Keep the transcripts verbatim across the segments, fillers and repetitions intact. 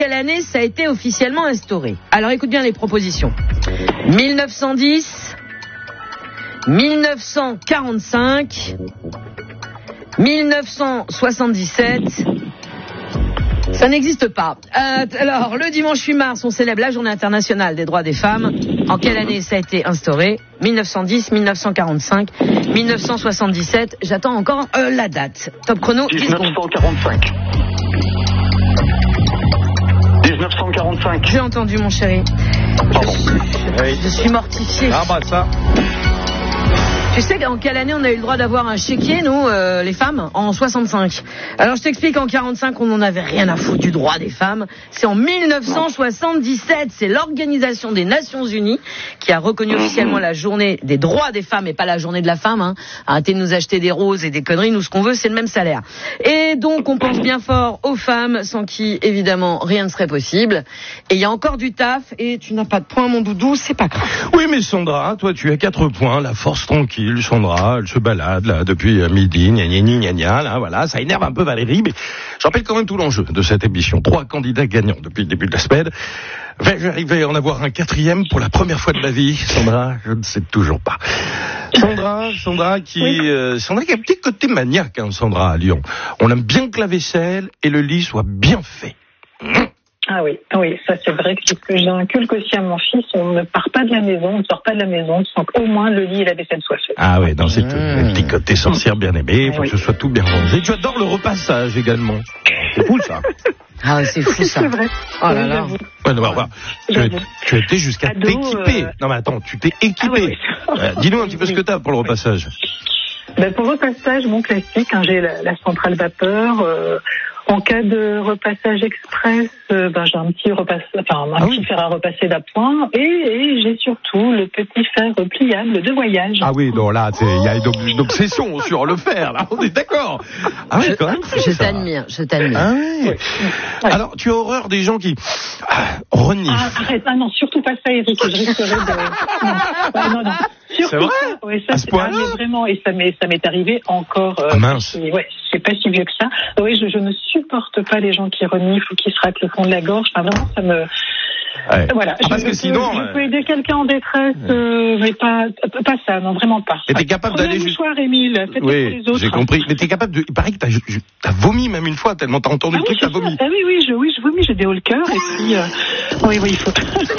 quelle année ça a été officiellement instauré? Alors écoute bien les propositions. mille neuf cent dix, mille neuf cent quarante-cinq, mille neuf cent soixante-dix-sept. Ça n'existe pas. Euh, alors, le dimanche huit mars, on célèbre la journée internationale des droits des femmes. En quelle année ça a été instauré? mille neuf cent dix, mille neuf cent quarante-cinq, mille neuf cent soixante-dix-sept. J'attends encore euh, la date. Top chrono, dix secondes. dix-neuf cent quarante-cinq. dix-neuf cent quarante-cinq. J'ai entendu, mon chéri. Pardon. Je, je, je suis mortifié. Ah bah ça. Tu sais en quelle année on a eu le droit d'avoir un chéquier, nous, euh, les femmes? En soixante-cinq. Alors je t'explique, en quarante-cinq, on n'en avait rien à foutre du droit des femmes. C'est en mille neuf cent soixante-dix-sept, c'est l'Organisation des Nations Unies qui a reconnu officiellement la journée des droits des femmes et pas la journée de la femme. Hein. Arrêtez de nous acheter des roses et des conneries, nous ce qu'on veut c'est le même salaire. Et donc on pense bien fort aux femmes, sans qui évidemment rien ne serait possible. Et il y a encore du taf, et tu n'as pas de points, mon doudou, c'est pas grave. Oui, mais Sandra, toi tu as quatre points, la force tranquille. Sandra, elle se balade là depuis midi, gna gna gna gna gna, là voilà, ça énerve un peu Valérie, mais je rappelle quand même tout l'enjeu de cette émission. Trois candidats gagnants depuis le début de la semaine. Vais-je arriver à en avoir un quatrième pour la première fois de ma vie, Sandra? Je ne sais toujours pas. Sandra, Sandra qui, oui. euh, Sandra qui a un petit côté maniaque, hein, Sandra à Lyon. On aime bien que la vaisselle et le lit soient bien faits. Mmh. Ah oui, oui, ça c'est vrai que c'est ce que j'inculque aussi à mon fils. On ne part pas de la maison, on ne sort pas de la maison sans qu'au moins le lit et la vaisselle soient faits. Ah oui, non, c'est tout. Mmh. Le petit côté sorcière bien aimé, il faut oui. que ce soit tout bien rangé. Tu adores le repassage également. C'est fou ça. Ah, c'est fou ça. C'est vrai. Oh là là. Ouais, non, bah, tu, as, tu as été jusqu'à Ado, t'équiper. Euh... Euh... Non mais attends, tu t'es équipé. Ah, oui, oui. euh, dis-nous un petit peu ce que tu as pour le repassage. Ben, pour le repassage, mon classique, hein, j'ai la, la centrale vapeur. Euh, en cas de repassage express, euh, ben, j'ai un petit repasse, enfin un ah petit oui. fer à repasser d'appoint, et, et j'ai surtout le petit fer pliable de voyage. Ah oui, donc là, il y a une, une obsession sur le fer, là, on est d'accord. Ah oui, quand même. Je t'admire, je t'admire. Ah oui. Ouais. Alors, tu as horreur des gens qui ah, reniflent. Ah, arrête, ah non, surtout pas ça, Eric, je risquerais de... Non, ah, non, non. Surtout c'est vrai ça, ouais, ça, à ce point-là ah, vraiment, et ça m'est, ça m'est arrivé encore. Euh, ah mince. Et, ouais, c'est pas si vieux que ça. Oui, je, je ne supporte pas les gens qui reniflent ou qui se raclent le fond de la gorge. Enfin, vraiment, ça me. Ouais. Voilà. Ah, parce je, que je sinon. Peux, euh... je peux aider quelqu'un en détresse, euh, mais pas, pas ça, non, vraiment pas. Et t'es capable Prenez d'aller un juste. mouchoir, Émile, faites-le oui, pour les autres. j'ai compris. Mais t'es capable de. Il paraît que t'as, t'as vomi même une fois, tellement t'as entendu ah le oui, truc, t'as vomi. Ah oui, oui, je, oui, je vomis, j'ai des hauts le cœur, et puis. Euh... Oui, oui, il faut.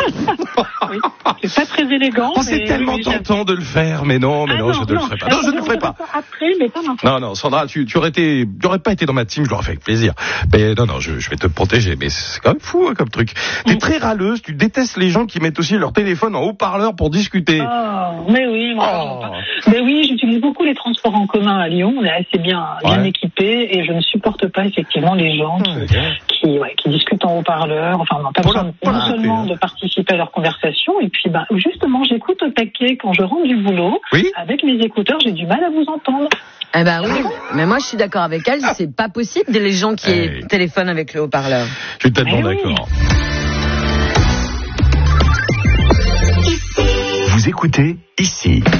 Oui. C'est pas très élégant. Oh, c'est mais, tellement oui, tentant de le faire, mais non, mais ah non, non, je ne non. le ferai pas. Non, je ne le ferai pas. Après, mais pas maintenant. Non, non, Sandra, tu, tu aurais été, tu aurais pas été dans ma team, je l'aurais fait avec plaisir. Mais non, non, je, je vais te protéger. Mais c'est quand même fou, hein, comme truc. T'es très râleuse, tu détestes les gens qui mettent aussi leur téléphone en haut-parleur pour discuter. Oh, mais oui, mais, oh. mais oui, j'utilise beaucoup les transports en commun à Lyon. On est assez bien, bien ouais. équipés, et je ne supporte pas effectivement les gens qui, mmh. qui, ouais, qui discutent en haut-parleur. Enfin, on n'a pas besoin non seulement de participer à leur conversation, et puis, bah, justement, j'écoute au taquet quand je rentre du boulot. Oui. Avec mes écouteurs, j'ai du mal à vous entendre. Eh ben oui, mais moi je suis d'accord avec elle, c'est pas possible les gens qui hey. téléphonent avec le haut-parleur. Je suis tellement oui. d'accord. Vous écoutez ici.